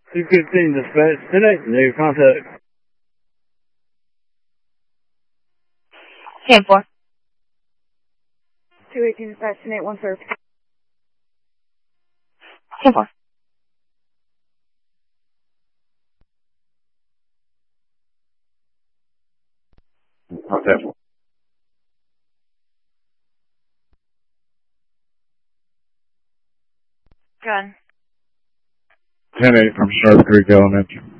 215 dispatch, 10-8, negative contact. 10-4. 218 dispatch, 10-8, 1 serve. 10-4. Contact. Gun. 10-8 from Sharp Creek Elementary.